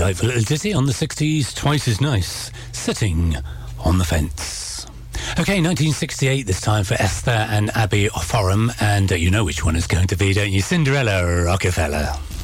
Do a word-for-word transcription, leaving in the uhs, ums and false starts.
delightful little ditty on the sixties, Twice as Nice, Sitting on the Fence. Okay, nineteen sixty-eight this time for Esther and Abby Forum, and uh, you know which one is going to be, don't you? Cinderella Rockefeller.